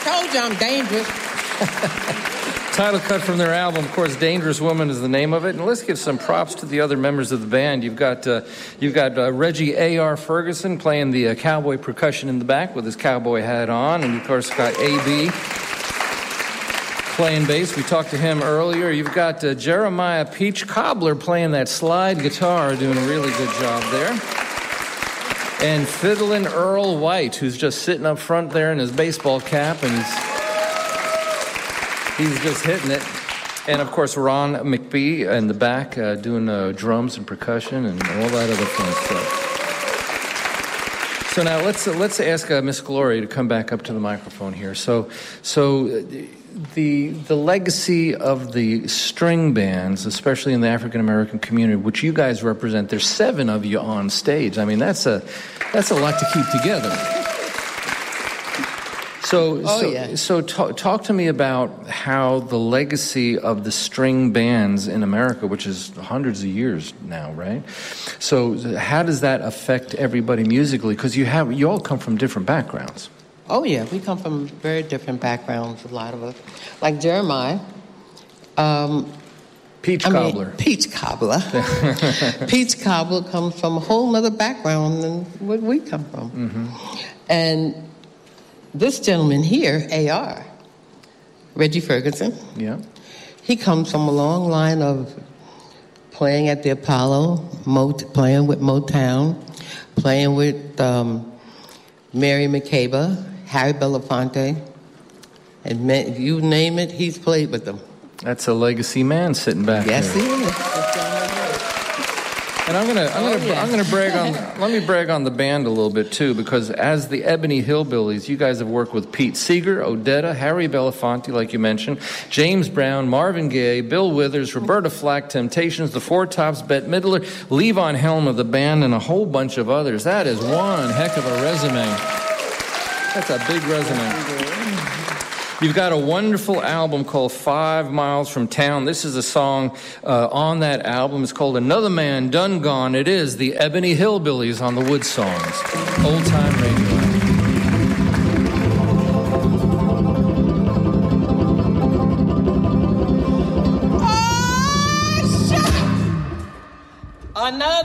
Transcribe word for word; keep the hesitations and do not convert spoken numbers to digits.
told you I'm dangerous. Title cut from their album, of course, "Dangerous Woman" is the name of it. And let's give some props to the other members of the band. You've got uh, you've got uh, Reggie A R Ferguson playing the uh, cowboy percussion in the back with his cowboy hat on. And, of course, got A B playing bass. We talked to him earlier. You've got uh, Jeremiah Peach Cobbler playing that slide guitar, doing a really good job there. And fiddling Earl White, who's just sitting up front there in his baseball cap, and he's... He's just hitting it. And, of course, Ron McBee in the back uh, doing uh, drums and percussion and all that other fun stuff. So now let's uh, let's ask uh, Miss Gloria to come back up to the microphone here. So so the the legacy of the string bands, especially in the African American community, which you guys represent, there's seven of you on stage. I mean, that's a that's a lot to keep together. So, oh, so, yeah. so talk, talk to me about how the legacy of the string bands in America, which is hundreds of years now, right? So how does that affect everybody musically? Because you have you all come from different backgrounds. Oh, yeah. We come from very different backgrounds, a lot of us. Like Jeremiah. Um, Peach I Cobbler. Mean, Peach Cobbler. Peach Cobbler comes from a whole other background than where we come from. Mm-hmm. And this gentleman here, A R, Reggie Ferguson, yeah, he comes from a long line of playing at the Apollo, Mot- playing with Motown, playing with um, Mary McCabe, Harry Belafonte, and ma- you name it, he's played with them. That's a legacy man sitting back yes, there. Yes, he is. And I'm gonna, I'm gonna, oh, yeah. I'm gonna brag on. Let me brag on the band a little bit too, because as the Ebony Hillbillies, you guys have worked with Pete Seeger, Odetta, Harry Belafonte, like you mentioned, James Brown, Marvin Gaye, Bill Withers, Roberta Flack, Temptations, the Four Tops, Bette Midler, Levon Helm of the band, and a whole bunch of others. That is one heck of a resume. That's a big resume. You've got a wonderful album called Five Miles from Town. This is a song uh, on that album. It's called Another Man Done Gone. It is the Ebony Hillbillies on the Wood Songs. Old Time Radio. Oh, shut! Another